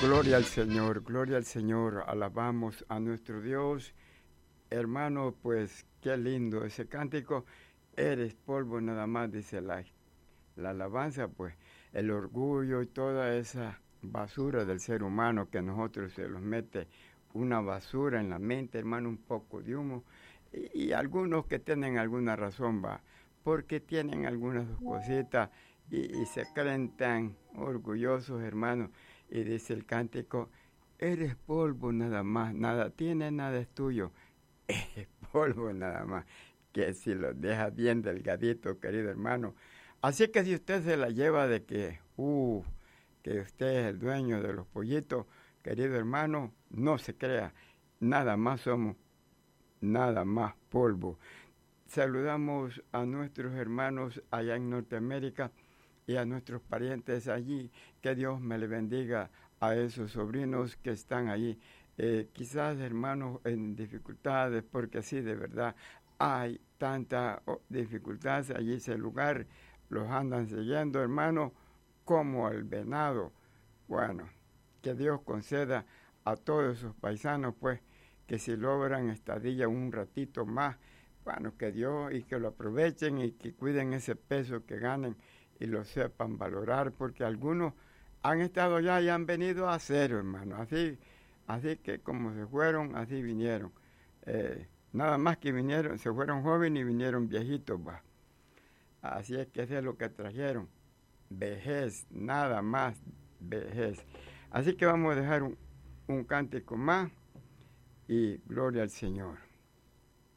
gloria al Señor, alabamos a nuestro Dios. Hermano, pues qué lindo ese cántico. Eres polvo nada más, dice la alabanza, pues el orgullo y toda esa basura del ser humano que a nosotros se nos mete una basura en la mente, hermano, un poco de humo. Y algunos que tienen alguna razón, va, porque tienen algunas cositas y se creen tan orgullosos, hermano. Y dice el cántico, eres polvo nada más, nada tiene, nada es tuyo. Eres polvo nada más, que si lo deja bien delgadito, querido hermano. Así que si usted se la lleva de que usted es el dueño de los pollitos, querido hermano, no se crea, nada más somos, nada más polvo. Saludamos a nuestros hermanos allá en Norteamérica y a nuestros parientes allí. Que Dios me le bendiga a esos sobrinos que están allí. Quizás, hermanos, en dificultades, porque sí, de verdad, hay tanta dificultad allí. Ese lugar los andan siguiendo, hermanos, como el venado. Bueno, que Dios conceda a todos esos paisanos, pues, que si logran estadía un ratito más, bueno, que Dios y que lo aprovechen y que cuiden ese peso que ganen y lo sepan valorar, porque algunos han estado allá y han venido a cero, hermano. Así que como se fueron, así vinieron. Nada más que vinieron, se fueron jóvenes y vinieron viejitos, va. Así es que eso es lo que trajeron. Vejez, nada más vejez. Así que vamos a dejar un cántico más y gloria al Señor.